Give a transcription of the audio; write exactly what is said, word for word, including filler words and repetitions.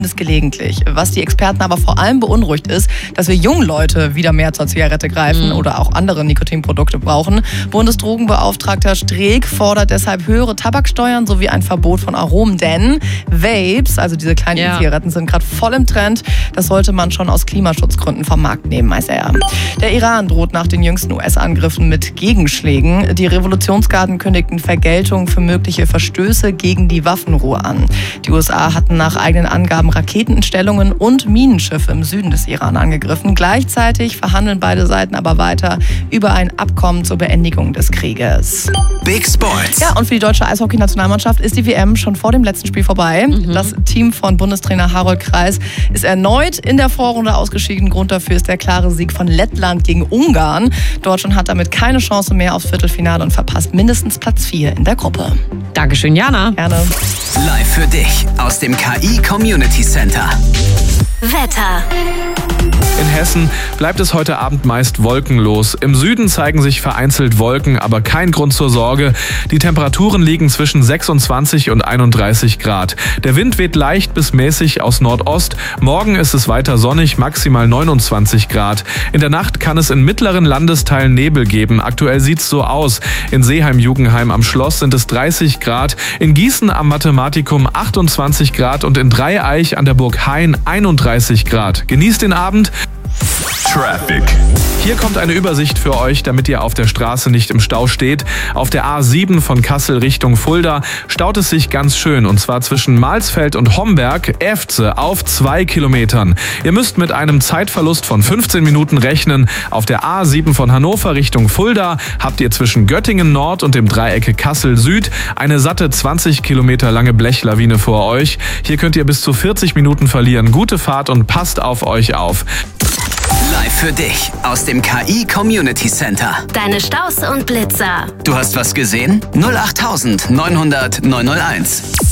Das gelegentlich. Was die Experten aber vor allem beunruhigt ist, dass wir jungen Leute wieder mehr zur Zigarette greifen mhm. oder auch andere Nikotinprodukte brauchen. Bundesdrogenbeauftragter Streeck fordert deshalb höhere Tabaksteuern sowie ein Verbot von Aromen, denn Vapes, also diese kleinen ja. Zigaretten, sind gerade voll im Trend. Das sollte man schon aus Klimaschutzgründen vom Markt nehmen, meint er. Der Iran droht nach den jüngsten U S-Angriffen mit Gegenschlägen. Die Revolutionsgarden kündigten Vergeltung für mögliche Verstöße gegen die Waffenruhe an. Die U S A hatten nach eigenen Angaben Raketenstellungen und Minenschiffe im Süden des Iran angegriffen. Gleichzeitig verhandeln beide Seiten aber weiter über ein Abkommen zur Beendigung des Krieges. Big Sports. Ja, und für die deutsche Eishockey-Nationalmannschaft ist die W M schon vor dem letzten Spiel vorbei. Mhm. Das Team von Bundestrainer Harold Kreis ist erneut in der Vorrunde ausgeschieden. Grund dafür ist der klare Sieg von Lettland gegen Ungarn. Deutschland hat damit keine Chance mehr aufs Viertelfinale und verpasst mindestens Platz vier in der Gruppe. Dankeschön, Jana. Gerne. Live für dich aus dem K I Community Center. Wetter. In Hessen bleibt es heute Abend meist wolkenlos. Im Süden zeigen sich vereinzelt Wolken, aber kein Grund zur Sorge. Die Temperaturen liegen zwischen sechsundzwanzig und einunddreißig Grad. Der Wind weht leicht bis mäßig aus Nordost. Morgen ist es weiter sonnig, maximal neunundzwanzig Grad. In der Nacht kann es in mittleren Landesteilen Nebel geben. Aktuell sieht's so aus. In Seeheim-Jugenheim am Schloss sind es dreißig Grad, in Gießen am Mathematikum achtundzwanzig Grad und in Dreieich an der Burg Hain einunddreißig Grad. Genießt den Abend. Traffic. Hier kommt eine Übersicht für euch, damit ihr auf der Straße nicht im Stau steht. Auf der A sieben von Kassel Richtung Fulda staut es sich ganz schön, und zwar zwischen Malsfeld und Homberg, Efze auf zwei Kilometern. Ihr müsst mit einem Zeitverlust von fünfzehn Minuten rechnen. Auf der A sieben von Hannover Richtung Fulda habt ihr zwischen Göttingen Nord und dem Dreiecke Kassel Süd eine satte zwanzig Kilometer lange Blechlawine vor euch. Hier könnt ihr bis zu vierzig Minuten verlieren. Gute Fahrt und passt auf euch auf. Live für dich aus dem K I Community Center. Deine Staus und Blitzer. Du hast was gesehen? null acht neunhundert neunhunderteins.